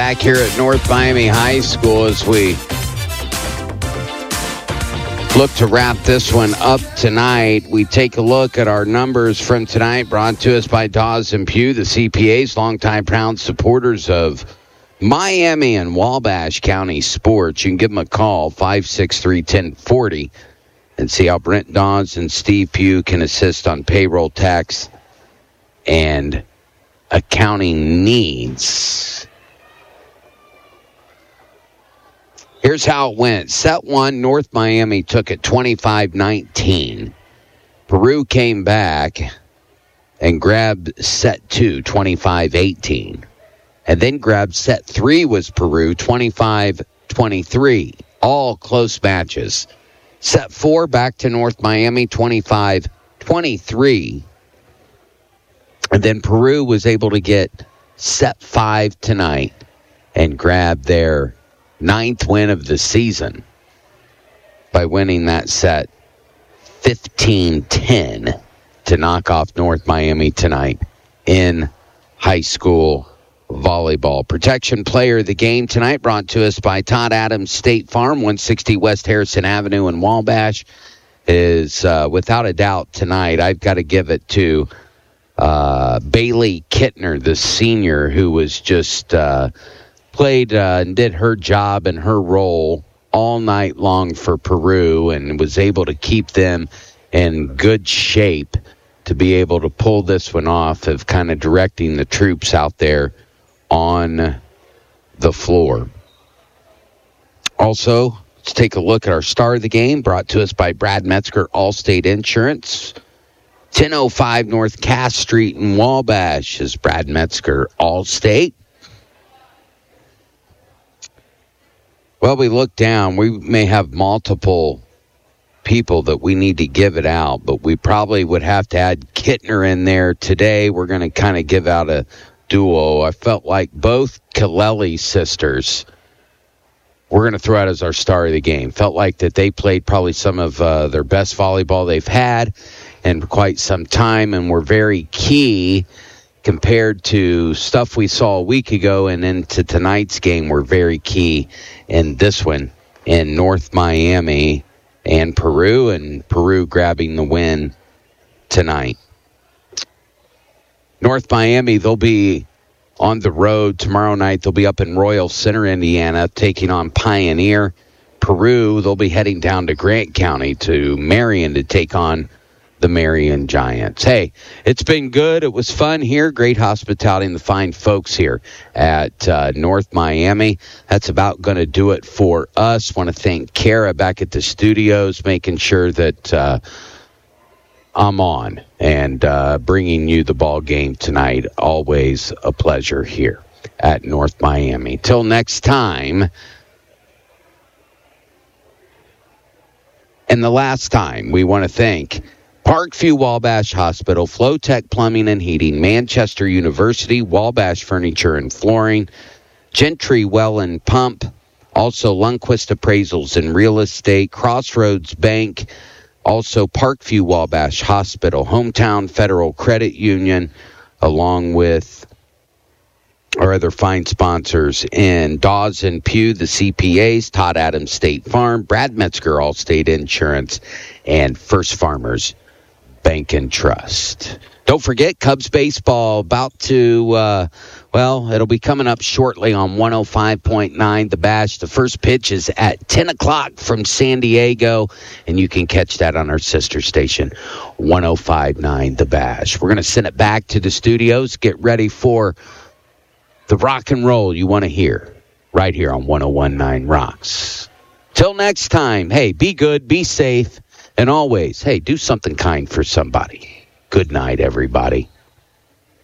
back here at North Miami High School as we look to wrap this one up tonight. We take a look at our numbers from tonight, brought to us by Dawes and Pugh, the CPAs, longtime proud supporters of Miami and Wabash County sports. You can give them a call, 563-1040, and see how Brent Dawes and Steve Pugh can assist on payroll, tax, and accounting needs. Here's how it went. Set one, North Miami took it 25-19. Peru came back and grabbed set two, 25-18. And then grabbed set three was Peru, 25-23. All close matches. Set four back to North Miami, 25-23. And then Peru was able to get set five tonight and grab their 9th win of the season by winning that set 15-10 to knock off North Miami tonight in high school volleyball. Protection player of the game tonight brought to us by Todd Adams State Farm, 160 West Harrison Avenue in Wabash, is without a doubt tonight. I've got to give it to Bailey Kittner, the senior, who was just played and did her job and her role all night long for Peru and was able to keep them in good shape to be able to pull this one off of kind of directing the troops out there on the floor. Also, let's take a look at our star of the game, brought to us by Brad Metzger, Allstate Insurance. 1005 North Cass Street in Wabash is Brad Metzger, Allstate. Well, we look down. We may have multiple people that we need to give it out, but we probably would have to add Kittner in there today. We're going to kind of give out a duo. I felt like both Kaleli sisters we're going to throw out as our star of the game. Felt like that they played probably some of their best volleyball they've had in quite some time and were very key compared to stuff we saw a week ago and into tonight's game. Were very key in this one in North Miami and Peru grabbing the win tonight. North Miami, they'll be on the road tomorrow night. They'll be up in Royal Center, Indiana, taking on Pioneer. Peru, they'll be heading down to Grant County to Marion to take on the Marion Giants. Hey, it's been good. It was fun here. Great hospitality and the fine folks here at North Miami. That's about going to do it for us. Want to thank Kara back at the studios, making sure that I'm on and bringing you the ball game tonight. Always a pleasure here at North Miami. Till next time. And the last time, we want to thank Parkview Wabash Hospital, Flowtech Plumbing and Heating, Manchester University, Wabash Furniture and Flooring, Gentry Well and Pump, also Lundquist Appraisals and Real Estate, Crossroads Bank, also Parkview Wabash Hospital, Hometown Federal Credit Union, along with our other fine sponsors in Dawes and Pugh, the CPAs, Todd Adams State Farm, Brad Metzger, Allstate Insurance, and First Farmers Bank and Trust. Don't forget, Cubs baseball about to, it'll be coming up shortly on 105.9 The Bash. The first pitch is at 10 o'clock from San Diego, and you can catch that on our sister station, 105.9 The Bash. We're going to send it back to the studios, get ready for the rock and roll you want to hear right here on 101.9 Rocks. Till next time, hey, be good, be safe, and always, hey, do something kind for somebody. Good night, everybody.